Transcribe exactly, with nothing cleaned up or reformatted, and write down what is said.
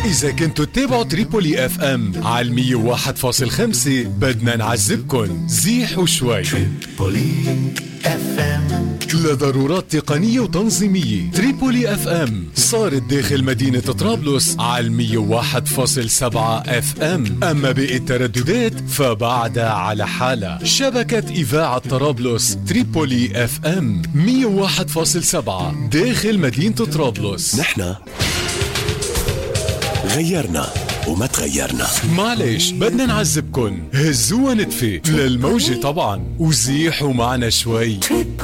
إذا كنتوا تتابعوا تريبولي اف ام على المية وواحد فاصل خمسة بدنا نعذبكن زيحوا شوي. تريبولي اف ام لضرورات تقنية وتنظيمية. تريبولي اف ام صارت داخل مدينة طرابلس على المية وواحد فاصل سبعة اف ام، اما باقي الترددات فبعدها على حالها. شبكة اذاعة طرابلس تريبولي اف ام مية وواحد فاصل سبعة داخل مدينة طرابلس. نحن غيرنا وما تغيرنا. معلش بدنا نعذبكن، هزوها نتفة للموجة طبعا وزيحوا معنا شوي.